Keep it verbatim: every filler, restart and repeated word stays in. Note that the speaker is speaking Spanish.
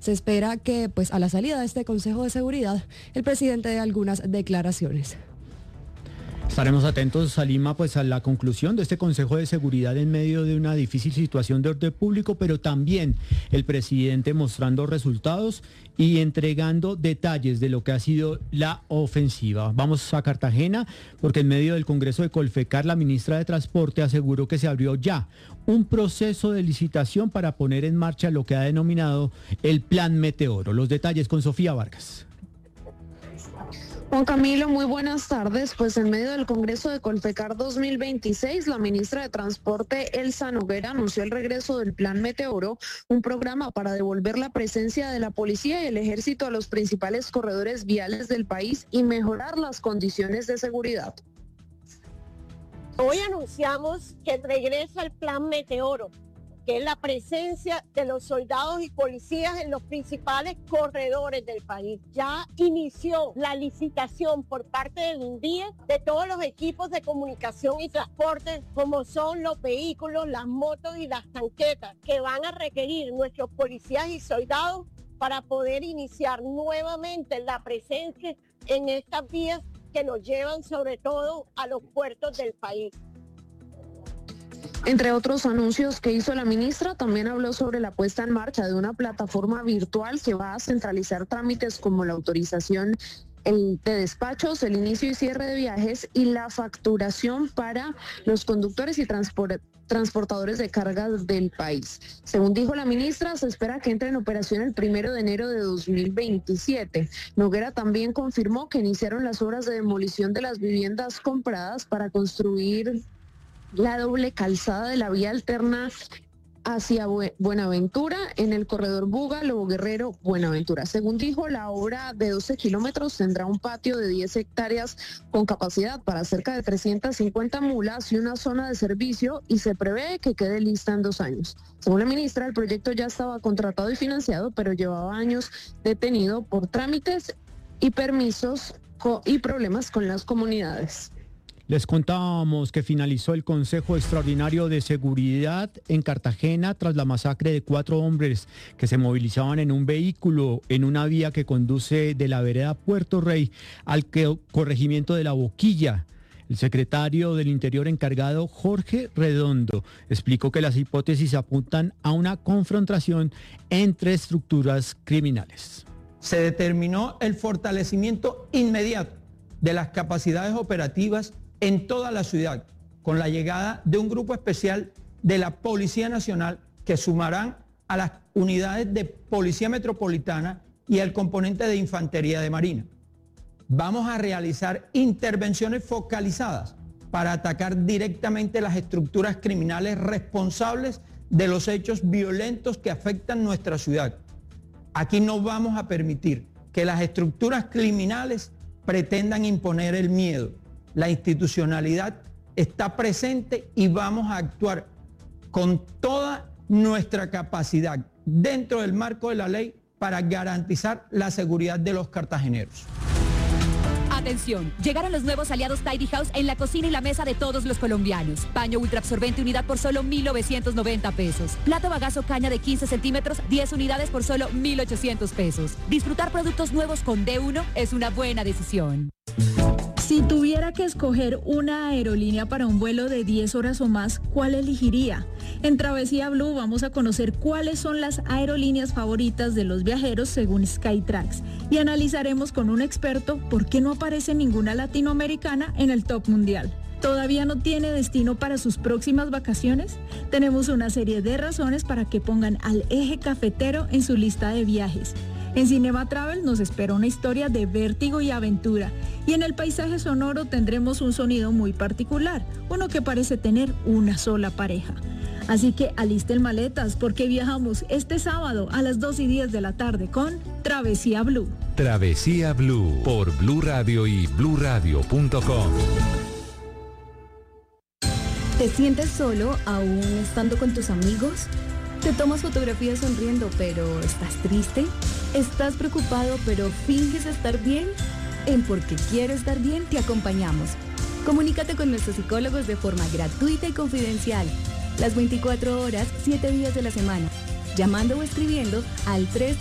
Se espera que pues a la salida de este Consejo de Seguridad el presidente dé algunas declaraciones. Estaremos atentos, Salima, pues a la conclusión de este Consejo de Seguridad en medio de una difícil situación de orden público, pero también el presidente mostrando resultados y entregando detalles de lo que ha sido la ofensiva. Vamos a Cartagena, porque en medio del Congreso de Colfecar, la ministra de Transporte aseguró que se abrió ya un proceso de licitación para poner en marcha lo que ha denominado el Plan Meteoro. Los detalles con Sofía Vargas. Juan Camilo, muy buenas tardes. Pues en medio del Congreso de Colfecar dos mil veintiséis, la ministra de Transporte, Elsa Noguera, anunció el regreso del Plan Meteoro, un programa para devolver la presencia de la policía y el ejército a los principales corredores viales del país y mejorar las condiciones de seguridad. Hoy anunciamos que regresa el Plan Meteoro, que es la presencia de los soldados y policías en los principales corredores del país. Ya inició la licitación por parte del INVIE de todos los equipos de comunicación y transporte, como son los vehículos, las motos y las tanquetas, que van a requerir nuestros policías y soldados para poder iniciar nuevamente la presencia en estas vías que nos llevan sobre todo a los puertos del país. Entre otros anuncios que hizo la ministra, también habló sobre la puesta en marcha de una plataforma virtual que va a centralizar trámites como la autorización de despachos, el inicio y cierre de viajes y la facturación para los conductores y transport transportadores de cargas del país. Según dijo la ministra, se espera que entre en operación el primero de enero de dos mil veintisiete. Noguera también confirmó que iniciaron las obras de demolición de las viviendas compradas para construir la doble calzada de la vía alterna hacia Buenaventura en el corredor Buga, Lobo Guerrero, Buenaventura. Según dijo, la obra de doce kilómetros tendrá un patio de diez hectáreas con capacidad para cerca de trescientas cincuenta mulas y una zona de servicio, y se prevé que quede lista en dos años. Según la ministra, el proyecto ya estaba contratado y financiado, pero llevaba años detenido por trámites y permisos y problemas con las comunidades. Les contábamos que finalizó el Consejo Extraordinario de Seguridad en Cartagena tras la masacre de cuatro hombres que se movilizaban en un vehículo en una vía que conduce de la vereda Puerto Rey al corregimiento de La Boquilla. El secretario del Interior encargado, Jorge Redondo, explicó que las hipótesis apuntan a una confrontación entre estructuras criminales. Se determinó el fortalecimiento inmediato de las capacidades operativas en toda la ciudad, con la llegada de un grupo especial de la Policía Nacional que sumarán a las unidades de Policía Metropolitana y al componente de Infantería de Marina. Vamos a realizar intervenciones focalizadas para atacar directamente las estructuras criminales responsables de los hechos violentos que afectan nuestra ciudad. Aquí no vamos a permitir que las estructuras criminales pretendan imponer el miedo. La institucionalidad está presente y vamos a actuar con toda nuestra capacidad dentro del marco de la ley para garantizar la seguridad de los cartageneros. Atención, llegaron los nuevos aliados Tidy House en la cocina y la mesa de todos los colombianos. Paño ultra absorbente unidad por solo mil novecientos noventa pesos. Plato bagazo caña de quince centímetros, diez unidades por solo mil ochocientos pesos. Disfrutar productos nuevos con D uno es una buena decisión. Si tuviera que escoger una aerolínea para un vuelo de diez horas o más, ¿cuál elegiría? En Travesía Blue vamos a conocer cuáles son las aerolíneas favoritas de los viajeros según Skytrax y analizaremos con un experto por qué no aparece ninguna latinoamericana en el top mundial. ¿Todavía no tiene destino para sus próximas vacaciones? Tenemos una serie de razones para que pongan al Eje Cafetero en su lista de viajes. En Cinema Travel nos espera una historia de vértigo y aventura, y en el paisaje sonoro tendremos un sonido muy particular, uno que parece tener una sola pareja. Así que alisten maletas porque viajamos este sábado a las dos y diez de la tarde con Travesía Blue. Travesía Blue por Blue Radio y blue radio punto com. ¿Te sientes solo aún estando con tus amigos? ¿Te tomas fotografías sonriendo pero estás triste? ¿Estás preocupado pero finges estar bien? En Porque Quiero Estar Bien te acompañamos. Comunícate con nuestros psicólogos de forma gratuita y confidencial. Las veinticuatro horas, siete días de la semana. Llamando o escribiendo al tres